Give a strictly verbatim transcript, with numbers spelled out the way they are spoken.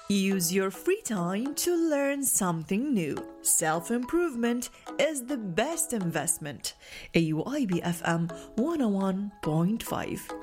Use your free time to learn something new. Self-improvement is the best investment. A U I B F M one oh one point five.